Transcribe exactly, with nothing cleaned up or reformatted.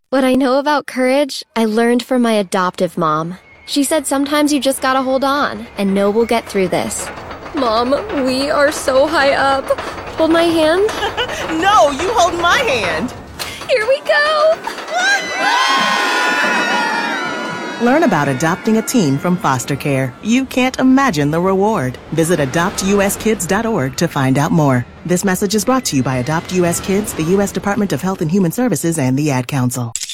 What I know about courage, I learned from my adoptive mom. She said sometimes you just gotta hold on and know we'll get through this. Mom, we are so high up. Hold my hand? No, you hold my hand. Here we go. Learn about adopting a teen from foster care. You can't imagine the reward. Visit adopt u s kids dot org to find out more. This message is brought to you by Adopt U S Kids, the U S Department of Health and Human Services, and the Ad Council.